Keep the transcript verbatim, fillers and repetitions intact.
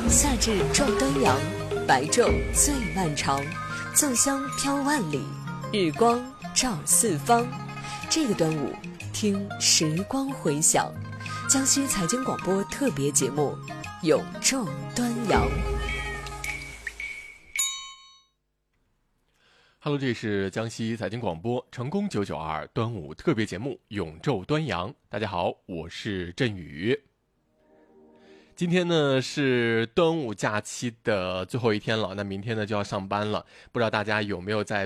夏至撞端阳，白昼最漫长，粽香飘万里，日光照四方。这个端午，听时光回响，江西财经广播特别节目《永昼端阳》。 Hello， 这是江西财经广播成功九九二端午特别节目《永昼端阳》。大家好，我是振宇。今天呢是端午假期的最后一天了，那明天呢就要上班了。不知道大家有没有在